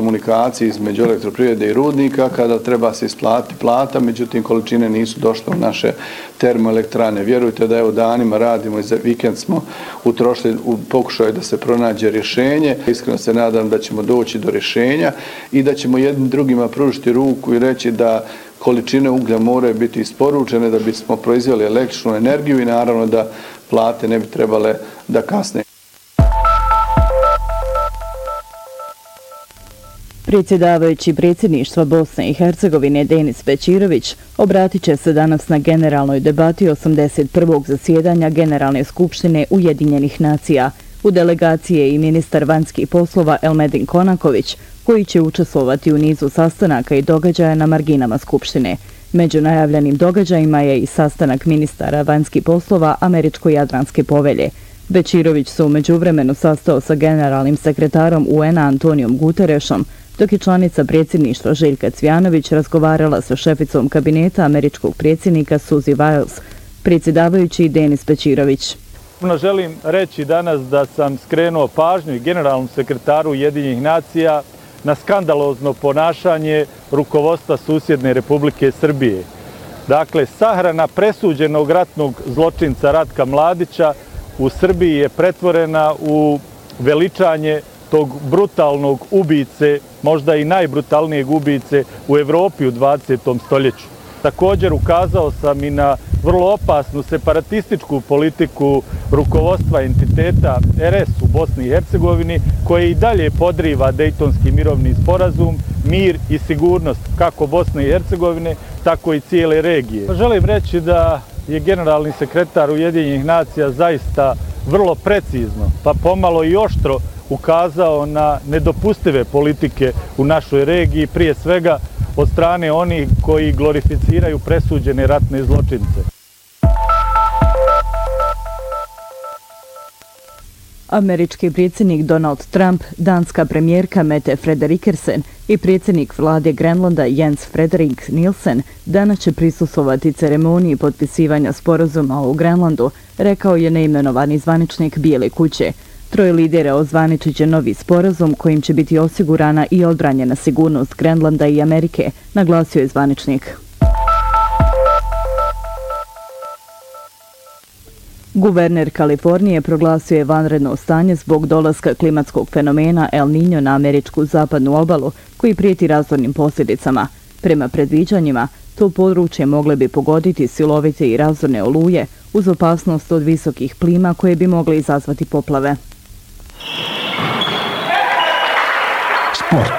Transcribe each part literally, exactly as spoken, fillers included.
komunikaciji između elektroprivrede i rudnika kada treba se isplatiti plata, međutim količine nisu došle u naše termoelektrane. Vjerujte da evo danima radimo i za vikend smo utrošili u pokušaju da se pronađe rješenje. Iskreno se nadam da ćemo doći do rješenja i da ćemo jednim drugima pružiti ruku i reći da količine uglja moraju biti isporučene da bismo proizveli električnu energiju i naravno da plate ne bi trebale da kasne. Predsjedavajući predsjedništva Bosne i Hercegovine Denis Bećirović obratit će se danas na generalnoj debati osamdeset prvog zasjedanja Generalne skupštine Ujedinjenih nacija. U delegaciji je i ministar vanjskih poslova Elmedin Konaković, koji će učestvovati u nizu sastanaka i događaja na marginama Skupštine. Među najavljenim događajima je i sastanak ministara vanjskih poslova Američko-Jadranske povelje. Bećirović se u međuvremenu sastao sa generalnim sekretarom U N-a Antonijom Guterešom, dok je članica predsjedništva Željka Cvjanović razgovarala sa šeficom kabineta američkog predsjednika Suzy Wiles, predsjedavajući Denis Bećirović. Želim reći danas da sam skrenuo pažnju i generalnom sekretaru Ujedinjenih nacija na skandalozno ponašanje rukovodstva susjedne Republike Srbije. Dakle, sahrana presuđenog ratnog zločinca Ratka Mladića u Srbiji je pretvorena u veličanje tog brutalnog ubice, možda i najbrutalnijeg ubice u Evropi u dvadesetom stoljeću. Također ukazao sam i na vrlo opasnu separatističku politiku rukovodstva entiteta R S u Bosni i Hercegovini, koje i dalje podriva Dejtonski mirovni sporazum, mir i sigurnost kako Bosne i Hercegovine, tako i cijele regije. Želim reći da je generalni sekretar Ujedinjenih nacija zaista vrlo precizno, pa pomalo i oštro ukazao na nedopustive politike u našoj regiji, prije svega od strane onih koji glorificiraju presuđene ratne zločince. Američki predsjednik Donald Trump, danska premijerka Mette Frederiksen i predsjednik vlade Grenlanda Jens Frederik Nielsen danas će prisustvovati ceremoniji potpisivanja sporazuma u Grenlandu, rekao je neimenovani zvaničnik Bijele kuće. Troje lidera ozvaničit će novi sporazum kojim će biti osigurana i odbranjena sigurnost Grenlanda i Amerike, naglasio je zvaničnik. Guverner Kalifornije proglasio je vanredno stanje zbog dolaska klimatskog fenomena El Niño na američku zapadnu obalu, koji prijeti razornim posljedicama. Prema predviđanjima, to područje mogle bi pogoditi silovite i razorne oluje uz opasnost od visokih plima koje bi mogle izazvati poplave. Sport.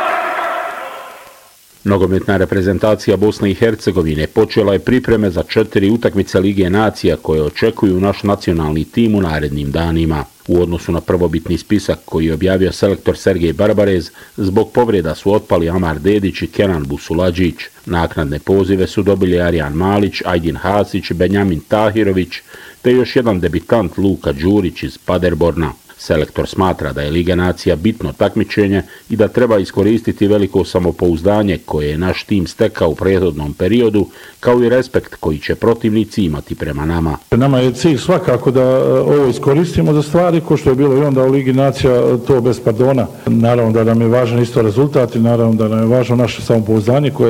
Nogometna reprezentacija Bosne i Hercegovine počela je pripreme za četiri utakmice Lige nacija koje očekuju naš nacionalni tim u narednim danima. U odnosu na prvobitni spisak koji je objavio selektor Sergej Barbarez, zbog povreda su otpali Amar Dedić i Kenan Busuladžić. Naknadne pozive su dobili Arjan Malić, Ajdin Hasić, Benjamin Tahirović te još jedan debitant Luka Đurić iz Paderborna. Selektor smatra da je Liga nacija bitno takmičenje i da treba iskoristiti veliko samopouzdanje koje je naš tim stekao u prethodnom periodu, kao i respekt koji će protivnici imati prema nama. Nama je cilj svakako da ovo iskoristimo za stvari, ko što je bilo i onda u Ligi nacija, to bez pardona. Naravno da nam je važan isto rezultat i naravno da nam je važno naše samopouzdanje koje